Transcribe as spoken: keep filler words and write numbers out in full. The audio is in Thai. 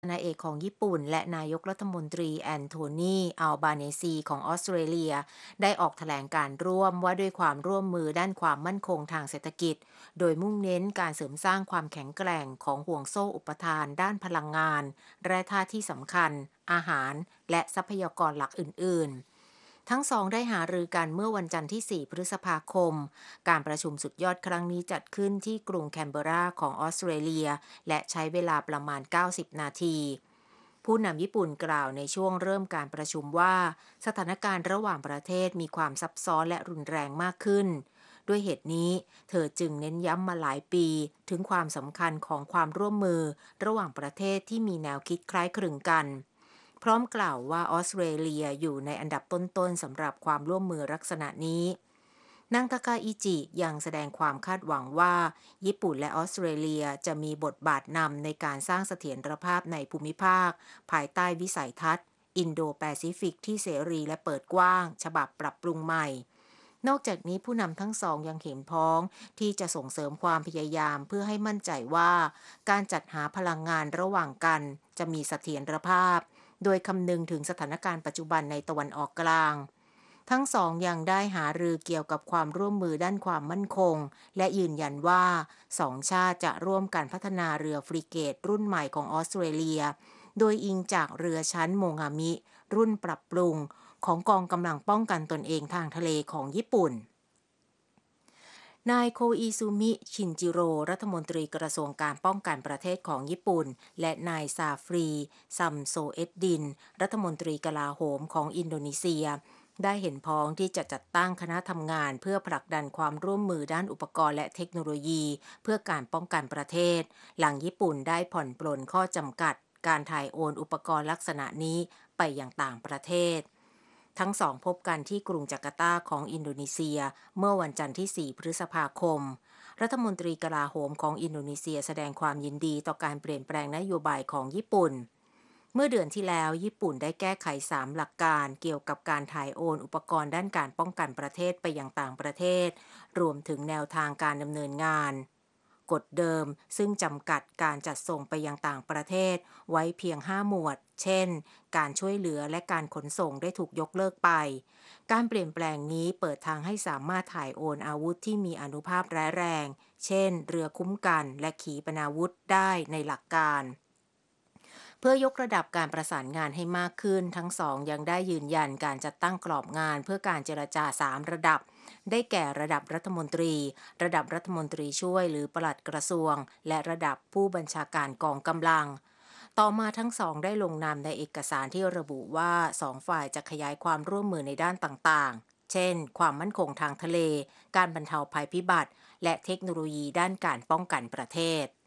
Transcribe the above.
นายเอกของญี่ปุ่นและนายกรัฐมนตรีแอนโทนีอัลบาเนซีของออสเตรเลียได้ออกแถลงการร่วมว่าด้วยความร่วมมือด้านความมั่นคงทางเศรษฐกิจโดยมุ่งเน้นการเสริมสร้างความแข็งแกร่งของห่วงโซ่อุปทานด้านพลังงานแร่ธาตุที่สำคัญอาหารและทรัพยากรหลักอื่นๆ ทั้งสองได้หารือกันเมื่อวันจันทร์ที่ สี่ พฤษภาคม การประชุมสุดยอดครั้งนี้จัดขึ้นที่กรุงแคนเบราของออสเตรเลียและใช้เวลาประมาณ เก้าสิบ นาที ผู้นำญี่ปุ่นกล่าวในช่วงเริ่มการประชุมว่าสถานการณ์ระหว่างประเทศมีความซับซ้อนและรุนแรงมากขึ้น ด้วยเหตุนี้เธอจึงเน้นย้ำมาหลายปีถึงความสำคัญของความร่วมมือระหว่างประเทศที่มีแนวคิดคล้ายคลึงกัน พร้อมกล่าวว่าออสเตรเลียอยู่ในอันดับต้นๆสำหรับความร่วมมือลักษณะนี้นางทาคาอิจิยังแสดงความคาดหวังว่าญี่ปุ่นและออสเตรเลียจะมีบทบาทนำในการสร้างเสถียรภาพในภูมิภาคภายใต้วิสัยทัศน์อินโดแปซิฟิกที่เสรีและเปิดกว้างฉบับปรับปรุงใหม่ นอกจากนี้ผู้นำทั้งสองยังเห็นพ้องที่จะส่งเสริมความพยายามเพื่อให้มั่นใจว่าการจัดหาพลังงานระหว่างกันจะมีเสถียรภาพโดยคำนึงถึงสถานการณ์ปัจจุบันในตะวันออกกลางทั้งสองยังได้หารือเกี่ยวกับความร่วมมือด้านความมั่นคงและยืนยันว่าสองชาติจะร่วมกันพัฒนาเรือฟริเกตรุ่นใหม่ของออสเตรเลียโดยอิงจากเรือชั้นโมงามิรุ่นปรับปรุงของกองกำลังป้องกันตนเองทางทะเลของญี่ปุ่น นายโคอิซุมิชินจิโร่รัฐมนตรีกระทรวงการป้องกันประเทศของญี่ปุ่นและนายซาฟรีซัมโซเอ็ดดินรัฐมนตรีกลาโหมของอินโดนีเซียได้เห็นพ้องที่จะจัดตั้งคณะทำงานเพื่อผลักดันความร่วมมือด้านอุปกรณ์และเทคโนโลยีเพื่อการป้องกันประเทศหลังญี่ปุ่นได้ผ่อนปลนข้อจำกัดการถ่ายโอนอุปกรณ์ลักษณะนี้ไปยังต่างประเทศ ทั้งสองพบกันที่กรุงจาการ์ตาของอินโดนีเซียเมื่อวันจันทร์ที่ สี่ พฤษภาคม รัฐมนตรีกลาโหมของอินโดนีเซียแสดงความยินดีต่อการเปลี่ยนแปลงนโยบายของญี่ปุ่น เมื่อเดือนที่แล้วญี่ปุ่นได้แก้ไขสามหลักการเกี่ยวกับการถ่ายโอนอุปกรณ์ด้านการป้องกันประเทศไปยังต่างประเทศรวมถึงแนวทางการดำเนินงาน กฎเดิมซึ่งจำกัดการจัดส่งไปยังต่างประเทศไว้เพียงห้าหมวด เช่น การช่วยเหลือและการขนส่งได้ถูกยกเลิกไป การเปลี่ยนแปลงนี้เปิดทางให้สามารถถ่ายโอนอาวุธที่มีอานุภาพร้ายแรง เช่น เรือคุ้มกันและขีปนาวุธได้ในหลักการ เพื่อยกระดับการประสานงานให้มากขึ้นทั้งสองยังได้ยืนยันการจัดตั้งกรอบงานเพื่อการเจรจาสามระดับได้แก่ระดับรัฐมนตรีระดับรัฐมนตรีช่วยหรือปลัดกระทรวงและระดับผู้บัญชาการกองกำลังต่อมาทั้งสองได้ลงนามในเอกสารที่ระบุว่าสองฝ่ายจะขยายความร่วมมือในด้านต่างๆเช่นความมั่นคงทางทะเลการบรรเทาภัยพิบัติและเทคโนโลยีด้านการป้องกันประเทศ